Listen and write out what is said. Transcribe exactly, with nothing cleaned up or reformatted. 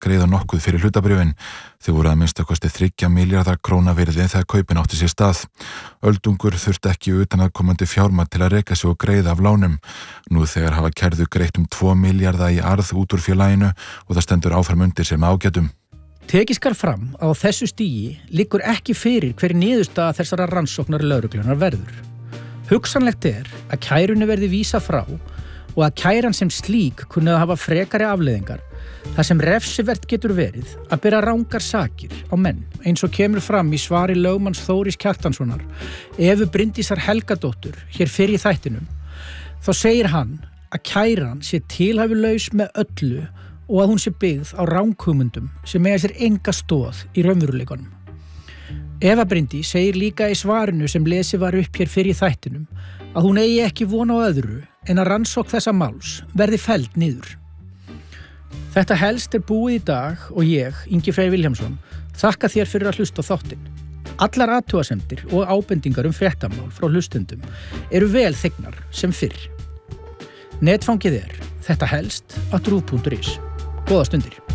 greiða nokkuð fyrir hlutabréfin. Þau voru að minnsta kosti þriggja milljarða króna virði þegar kaupin átti sér stað. Öldungur þurfti ekki utanaðkomandi fjármagn til að reka sig og greiða af lánum. Nú þegar hafa kærðu greitt um tvo milljarða í arð út úr félaginu og það stendur áfram undir sem ágætum. Tekið skal fram að á þessu stigi liggur ekki fyrir hver niðurstaða þessara rannsóknar lögreglunar verður. Hugsanlegt er að kærunni verði vísað frá og að kæran sem slík kunni að hafa frekari afleiðingar, þar sem refsivert getur verið að bera rangar sakir á menn, eins og kemur fram í svari lögmanns Þóris Kjartanssonar, Evu Bryndísar Helgadóttur, hér fyrr í þættinum. Þá segir hann að kæran sé tilhæfulaus með öllu og að hún sé byggð á ranghugmyndum sem eiga sér enga stoð í raunveruleikanum. Eva Bryndís segir líka í svarinu sem lesið var upp hér fyrir í þættinum að hún eigi ekki von á öðru en að rannsókn þessa máls verði felld niður. Þetta helst er búið í dag og ég, Ingi Freyr Vilhjálmsson, þakka þér fyrir að hlusta á þáttinn. Allar athugasemdir og ábendingar um fréttamál frá hlustendum eru vel þegnar sem fyrr. Netfangið er þetta helst á trú punktur is. Góða stundir.